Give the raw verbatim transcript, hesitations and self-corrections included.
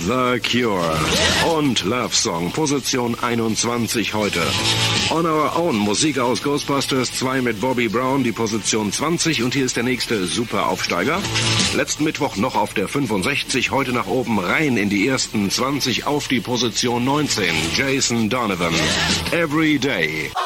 The Cure und Love Song, Position einundzwanzig heute. On Our Own, Musik aus Ghostbusters zwei mit Bobby Brown, die Position zwanzig, und hier ist der nächste Superaufsteiger. Letzten Mittwoch noch auf der fünfundsechzig, heute nach oben rein in die ersten zwanzig auf die Position neunzehn. Jason Donovan, Every Day.